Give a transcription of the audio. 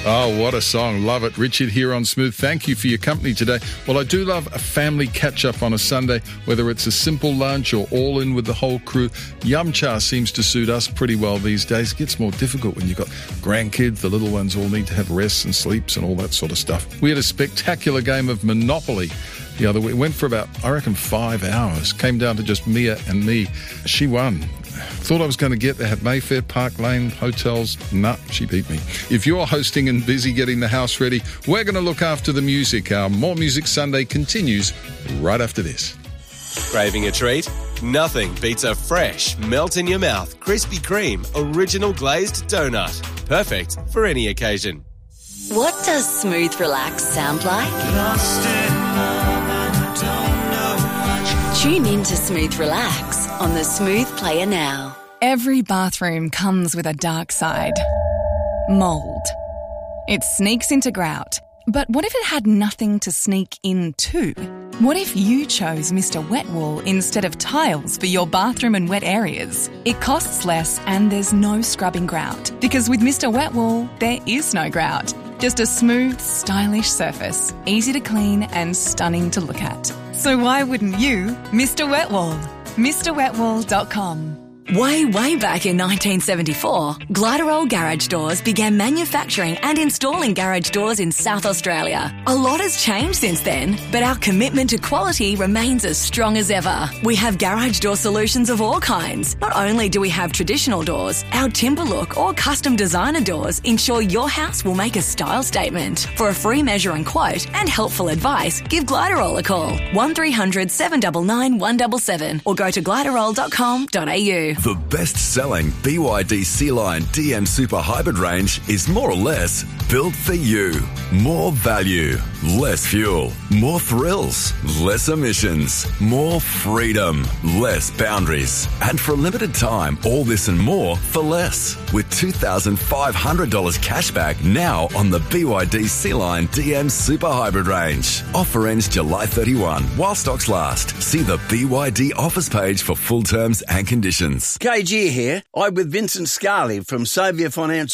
Oh, what a song. Love it. Richard here on Smooth. Thank you for your company today. Well, I do love a family catch-up on a Sunday, whether it's a simple lunch or all in with the whole crew. Yum Cha seems to suit us pretty well these days. It gets more difficult when you've got grandkids. The little ones all need to have rests and sleeps and all that sort of stuff. We had a spectacular game of Monopoly the other week. It went for about, 5 hours. Came down to just Mia and me. She won. Thought I was going to get there at Mayfair, Park Lane, hotels. Nah, she beat me. If you're hosting and busy getting the house ready, we're going to look after the music. Our More Music Sunday continues right after this. Craving a treat? Nothing beats a fresh, melt-in-your-mouth Krispy Kreme original glazed donut. Perfect for any occasion. What does Smooth Relax sound like? Tune in to Smooth Relax on the Smooth Player now. Every bathroom comes with a dark side. Mould. It sneaks into grout. But what if it had nothing to sneak into? What if you chose Mr. Wet Wool instead of tiles for your bathroom and wet areas? It costs less and there's no scrubbing grout. Because with Mr. Wet Wool, there is no grout. Just a smooth, stylish surface, easy to clean and stunning to look at. So why wouldn't you, Mr. Wet Wool? MrWetWool.com. Way back in 1974, Gliderol Garage Doors began manufacturing and installing garage doors in South Australia. A lot has changed since then, but our commitment to quality remains as strong as ever. We have garage door solutions of all kinds. Not only do we have traditional doors, our timber look or custom designer doors ensure your house will make a style statement. For a free measure and quote and helpful advice, give Gliderol a call, 1300 799 177 or go to gliderol.com.au. The best-selling BYD Sea-Line DM Super Hybrid range is more or less built for you. More value, less fuel, more thrills, less emissions, more freedom, less boundaries. And for a limited time, all this and more for less. With $2,500 cash back now on the BYD Sea-Line DM Super Hybrid range. Offer ends July 31 while stocks last. See the BYD offers page for full terms and conditions. KG here. I'm with Vincent Scarlett from Saviour Financial